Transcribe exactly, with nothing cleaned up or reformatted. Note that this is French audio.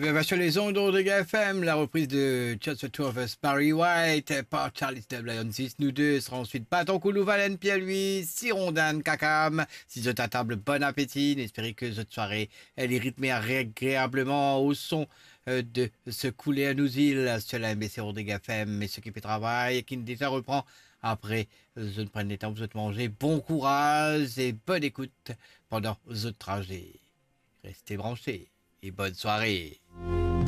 bien sur les ondes de F M, la reprise de Just the Two of Us, Barry White, par Charlie Lion six. Nous deux serons ensuite Paton Koulou, Valen, Pierre-Louis, Sirondan, Kakam. Si vous êtes à table, bon appétit. N'espérez que cette soirée, elle est rythmée agréablement au son euh, de se couler à nous îles. Cela est sur des F M, mais ce qui fait travail et qui déjà reprend après. Je ne prenne les temps, vous êtes manger. Bon courage et bonne écoute pendant ce trajet. Restez branchés et bonne soirée.